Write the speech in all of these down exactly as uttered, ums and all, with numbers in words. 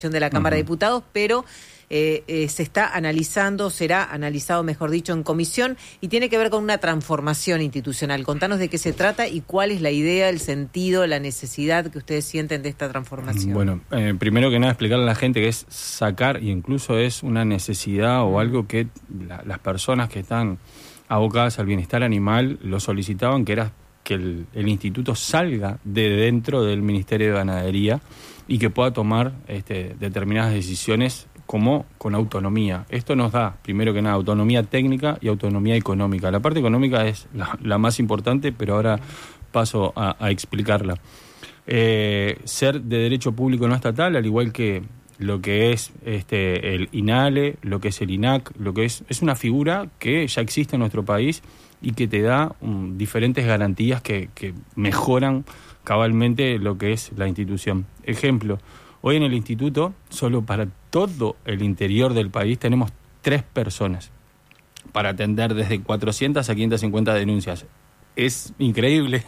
de la Cámara Uh-huh. de Diputados, pero eh, eh, se está analizando, será analizado, mejor dicho, en comisión, y tiene que ver con una transformación institucional. Contanos de qué se trata y cuál es la idea, el sentido, la necesidad que ustedes sienten de esta transformación. Bueno, eh, primero que nada explicarle a la gente que es sacar, y incluso es una necesidad o algo que la, las personas que están abocadas al bienestar animal lo solicitaban, que era que el, el instituto salga de dentro del Ministerio de Ganadería y que pueda tomar este, determinadas decisiones como con autonomía. Esto nos da, primero que nada, autonomía técnica y autonomía económica. La parte económica es la, la más importante, pero ahora paso a, a explicarla. Eh, ser de derecho público no estatal, al igual que lo que es este el INALE, lo que es el INAC, lo que es es una figura que ya existe en nuestro país y que te da um, diferentes garantías que, que mejoran cabalmente lo que es la institución. Ejemplo, hoy en el instituto, solo para todo el interior del país, tenemos tres personas para atender desde cuatrocientas a quinientas cincuenta denuncias. Es increíble.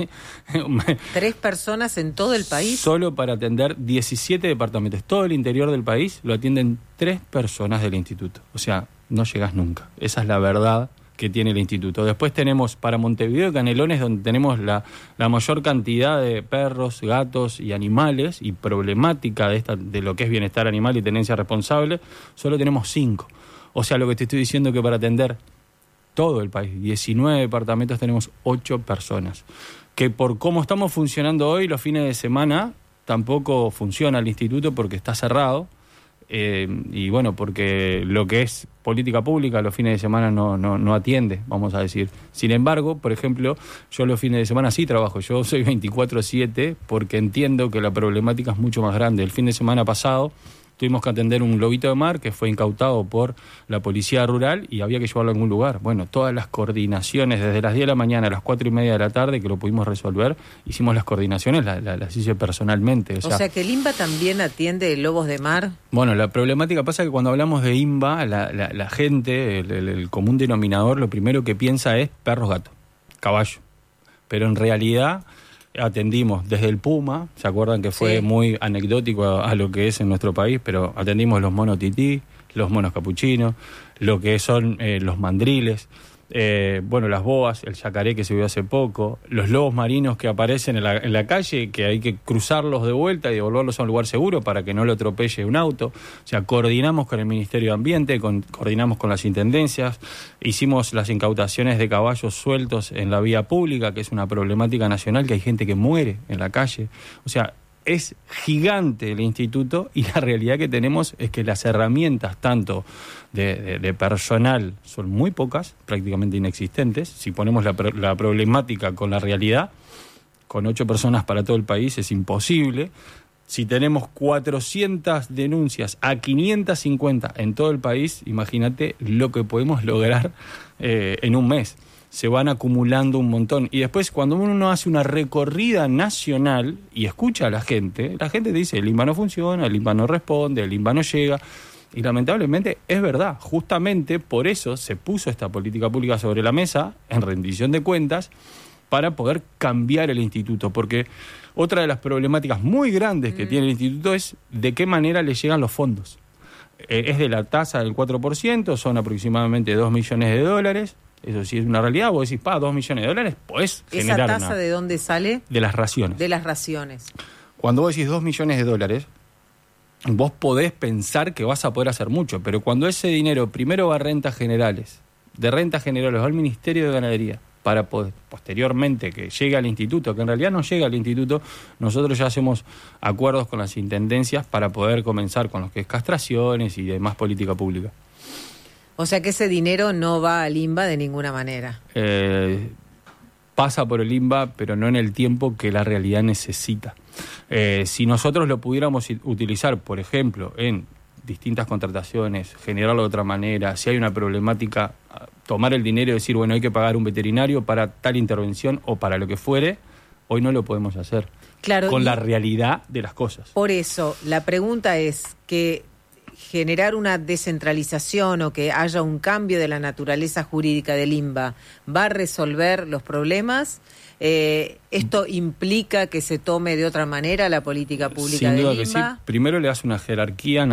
¿Tres personas en todo el país? Solo para atender diecisiete departamentos. Todo el interior del país lo atienden tres personas del instituto. O sea, no llegas nunca. Esa es la verdad que tiene el instituto. Después tenemos para Montevideo y Canelones, donde tenemos la, la mayor cantidad de perros, gatos y animales, y problemática de, esta, de lo que es bienestar animal y tenencia responsable, solo tenemos cinco. O sea, lo que te estoy diciendo es que para atender todo el país, diecinueve departamentos, tenemos ocho personas. Que por cómo estamos funcionando hoy, los fines de semana, tampoco funciona el instituto porque está cerrado. Eh, y bueno, porque lo que es política pública los fines de semana no, no, no atiende, vamos a decir. Sin embargo, por ejemplo, yo los fines de semana sí trabajo, yo soy veinticuatro siete porque entiendo que la problemática es mucho más grande. El fin de semana pasado tuvimos que atender un lobito de mar que fue incautado por la policía rural y había que llevarlo a algún lugar. Bueno, todas las coordinaciones desde las diez de la mañana a las cuatro y media de la tarde que lo pudimos resolver, hicimos las coordinaciones, las, las, las hice personalmente. O sea, o sea que el INBA también atiende lobos de mar. Bueno, la problemática pasa que cuando hablamos de INBA, la, la, la gente, el, el, el común denominador, lo primero que piensa es perros, gatos, caballo. Pero en realidad atendimos desde el puma, ¿se acuerdan que fue sí. muy anecdótico a, a lo que es en nuestro país? Pero atendimos los monos tití, los monos capuchinos, lo que son eh, los mandriles, eh, bueno, las boas, el yacaré que se vio hace poco, los lobos marinos que aparecen en la, en la calle, que hay que cruzarlos de vuelta y devolverlos a un lugar seguro para que no lo atropelle un auto. O sea, coordinamos con el Ministerio de Ambiente, con, coordinamos con las intendencias, hicimos las incautaciones de caballos sueltos en la vía pública, que es una problemática nacional, que hay gente que muere en la calle. O sea, es gigante el instituto y la realidad que tenemos es que las herramientas tanto de, de, de personal son muy pocas, prácticamente inexistentes. Si ponemos la, la problemática con la realidad, con ocho personas para todo el país es imposible. Si tenemos cuatrocientas denuncias a quinientas cincuenta en todo el país, imagínate lo que podemos lograr eh, en un mes. Se van acumulando un montón. Y después, cuando uno hace una recorrida nacional y escucha a la gente, la gente te dice, el INBA no funciona, el INBA no responde, el INBA no llega. Y lamentablemente es verdad. Justamente por eso se puso esta política pública sobre la mesa, en rendición de cuentas, para poder cambiar el instituto. Porque otra de las problemáticas muy grandes que mm. tiene el instituto es de qué manera le llegan los fondos. Eh, es de la tasa del cuatro por ciento, son aproximadamente dos millones de dólares. Eso sí es una realidad. Vos decís, pa, dos millones de dólares, pues generar ¿Esa tasa una... de dónde sale? De las raciones. De las raciones. Cuando vos decís dos millones de dólares, vos podés pensar que vas a poder hacer mucho, pero cuando ese dinero primero va a rentas generales, de rentas generales va al Ministerio de Ganadería, para poder, posteriormente que llegue al instituto, que en realidad no llega al instituto, nosotros ya hacemos acuerdos con las intendencias para poder comenzar con lo que es castraciones y demás política pública. O sea que ese dinero no va al INBA de ninguna manera. Eh, pasa por el INBA, pero no en el tiempo que la realidad necesita. Eh, si nosotros lo pudiéramos utilizar, por ejemplo, en distintas contrataciones, generarlo de otra manera, si hay una problemática, tomar el dinero y decir, bueno, hay que pagar un veterinario para tal intervención o para lo que fuere, hoy no lo podemos hacer. Claro, con la realidad de las cosas. Por eso, la pregunta es que generar una descentralización o que haya un cambio de la naturaleza jurídica del INBA va a resolver los problemas. Eh, ¿Esto implica que se tome de otra manera la política pública Sin duda del que sí. INBA? Primero le das una jerarquía